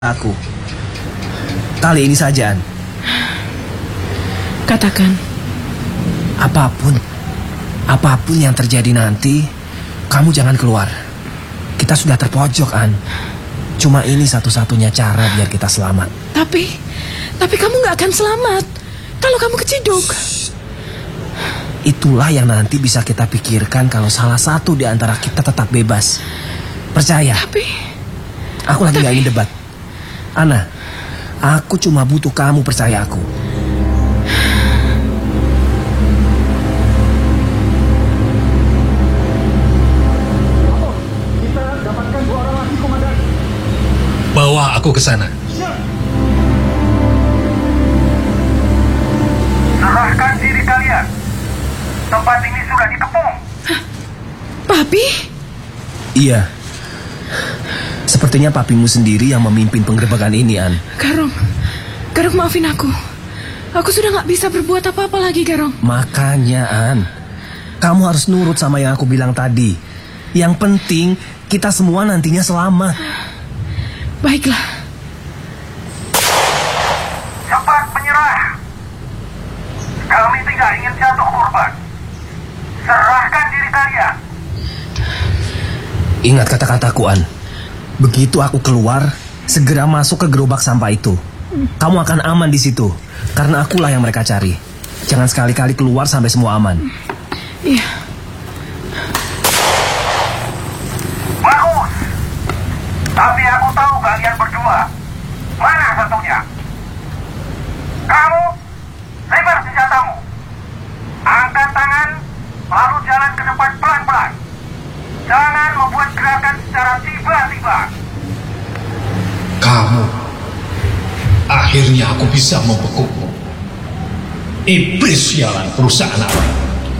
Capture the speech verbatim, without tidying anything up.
aku. Kali ini saja, An. Katakan. Apapun, apapun yang terjadi nanti, kamu jangan keluar. Kita sudah terpojok, An. Cuma ini satu-satunya cara biar kita selamat. Tapi, tapi kamu gak akan selamat kalau kamu keciduk. Itulah yang nanti bisa kita pikirkan kalau salah satu di antara kita tetap bebas. Percaya. Tapi, aku lagi tapi... gak ingin debat. Ana, aku cuma butuh kamu percaya aku. Kita dapatkan dua orang lagi, Komandan. Bawa aku ke sana. Serahkan diri kalian. Tempat ini sudah dikepung. Papi? Iya. Sepertinya papimu sendiri yang memimpin penggerebekan ini, An. Garong, Garong maafin aku. Aku sudah gak bisa berbuat apa-apa lagi, Garong. Makanya, An, kamu harus nurut sama yang aku bilang tadi. Yang penting kita semua nantinya selamat. Baiklah. Cepat menyerah. Kami tidak ingin jatuh korban. Serahkan diri kalian. Ingat kata-kataku, An. Begitu aku keluar, segera masuk ke gerobak sampah itu. Kamu akan aman di situ, karena akulah yang mereka cari. Jangan sekali-kali keluar sampai semua aman. Iya. Bagus. Tapi aku tahu kalian berdua. Mana satunya? Kamu, lebar senjatamu. Angkat tangan, lalu jalan ke depan pelan-pelan. Jangan membuat gerakan secara tiba-tiba. Kamu, akhirnya aku bisa membekukmu. Iblis sialan perusahaan apa?